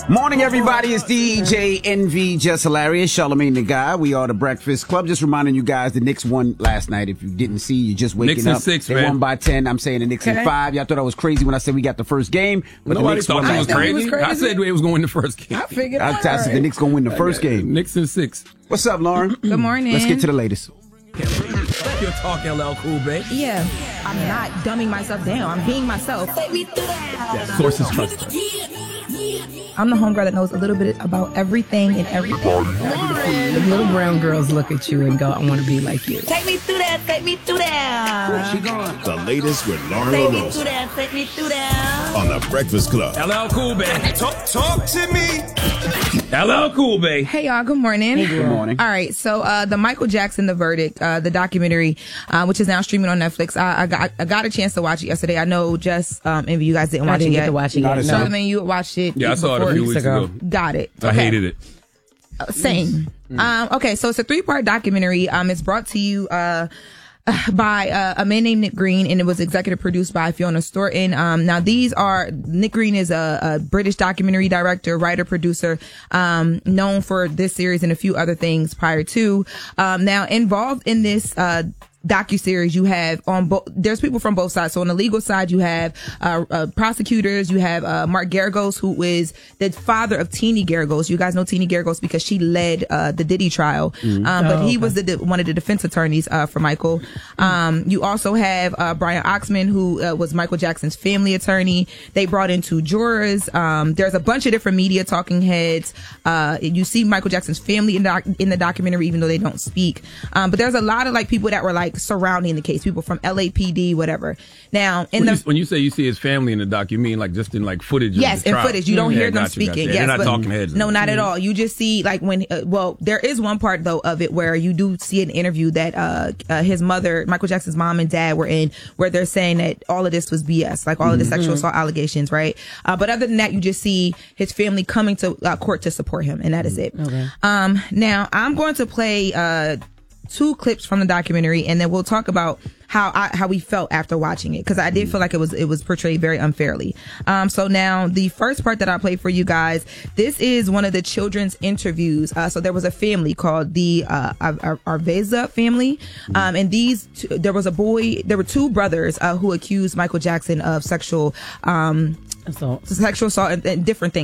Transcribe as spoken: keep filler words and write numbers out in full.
Morning, everybody. It's D J N V, Just Hilarious, Charlamagne the Guy. We are the Breakfast Club. Just reminding you guys, the Knicks won last night. If you didn't see, you're just waking Knicks up. In six, they man. won by ten. I'm saying the Knicks okay. in five. Y'all thought I was crazy when I said we got the first game. But Nobody the Knicks thought won it was, last crazy. was crazy. I said it was going to the first game. I figured I, out. I said the Knicks going to win the first game. Knicks in six. What's up, Lauren? Good morning. Let's get to the latest. You're talking L L Cool, babe. Yeah, I'm not dumbing myself down. I'm being myself. Sources trust us. I'm the homegirl that knows a little bit about everything and everything. The little brown girls look at you and go, I want to be like you. Take me through that, take me through that. She gone. The latest with Lauren Take me Rose through that, take me through that. on the Breakfast Club. L L Cool, babe. Talk, talk to me. L L Cool, babe. Hey, y'all. Good morning. Good morning. All right. So, uh, the Michael Jackson, The Verdict, uh, the documentary, uh, which is now streaming on Netflix. I, I got I got a chance to watch it yesterday. I know just um, Envy, you guys didn't I watch didn't it get yet. to watch it Not yet. a No. second. Charlamagne, you watched it. Yeah, I saw it a before. few weeks ago. Got it. I Okay. hated it. Uh, Same. Um, okay, so it's a three-part documentary. Um, it's brought to you uh, by uh, a man named Nick Green, and it was executive produced by Fiona Storton. Um, now, these are Nick Green is a, a British documentary director, writer, producer, um, known for this series and a few other things prior to. Um, now, involved in this uh, docuseries, you have on both, there's people from both sides. So on the legal side, you have uh, uh prosecutors, you have uh Mark Geragos, who is the father of Teenie Geragos. You guys know Teenie Geragos because she led uh the Diddy trial. Mm-hmm. Um but oh, he okay. was the de- one of the defense attorneys uh for Michael. Um you also have uh Brian Oxman, who uh, was Michael Jackson's family attorney. They brought in two jurors. Um there's a bunch of different media talking heads. Uh you see Michael Jackson's family in, doc- in the documentary, even though they don't speak. Um but there's a lot of like people that were like surrounding the case, people from L A P D, whatever. Now, in When, the you, when you say you see his family in the doc, you mean like just in like footage? yes, of the in trial? footage, you don't Yeah, hear them gotcha, gotcha. speaking. Yeah, Yes, they're not but talking heads. no, not at all. You just see like when, uh, well, there is one part though of it where you do see an interview that uh, uh his mother, Michael Jackson's mom and dad were in, where they're saying that all of this was B S, like all of the Mm-hmm. sexual assault allegations, right? Uh, but other than that, you just see his family coming to uh, court to support him, and that is it. Okay. Um, now I'm going to play uh two clips from the documentary, and then we'll talk about how I, how we felt after watching it, because I did feel like it was it was portrayed very unfairly. Um, so now the first part that I played for you guys, this is one of the children's interviews. Uh, so there was a family called the uh, Ar- Ar- Arveza family, um, and these two, there was a boy, there were two brothers uh, who accused Michael Jackson of sexual um, So sexual assault and, and different things.